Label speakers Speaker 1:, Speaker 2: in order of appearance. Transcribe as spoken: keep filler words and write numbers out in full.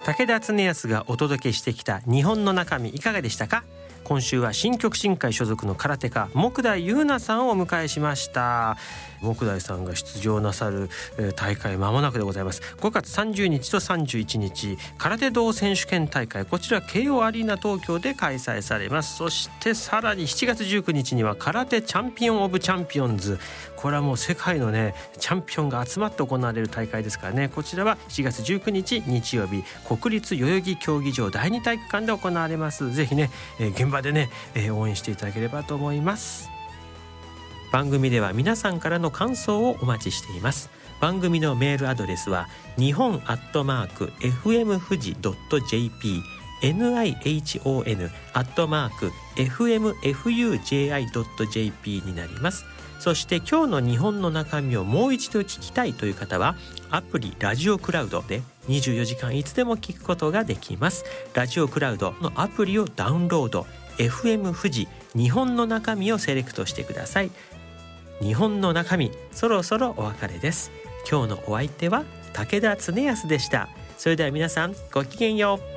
Speaker 1: 武田恒康がお届けしてきた日本の中身いかがでしたか。今週は新極真会所属の空手家杢代優奈さんをお迎えしました。杢代さんが出場なさる大会間もなくでございます。ごがつさんじゅうにちとさんじゅういちにち空手道選手権大会、こちら慶応アリーナ東京で開催されます。そしてさらにしちがつじゅうくにちには空手チャンピオンオブチャンピオンズ、これはもう世界のねチャンピオンが集まって行われる大会ですからね。こちらはしちがつじゅうくにち日曜日、国立代々木競技場第二体育館で行われます。ぜひね、えー、現場でね、えー、応援していただければと思います。番組では皆さんからの感想をお待ちしています。番組のメールアドレスは日本アットマーク エフエムフジドットジェーピー、 ニホン アットマーク エフエムエフユージェーアイ ドット ジェーピー になります。そして今日の日本の中身をもう一度聞きたいという方はアプリラジオクラウドでにじゅうよじかんいつでも聞くことができます。ラジオクラウドのアプリをダウンロード、 エフエム 富士日本の中身をセレクトしてください。日本の中身、そろそろお別れです。今日のお相手は武田恒康でした。それでは皆さんごきげんよう。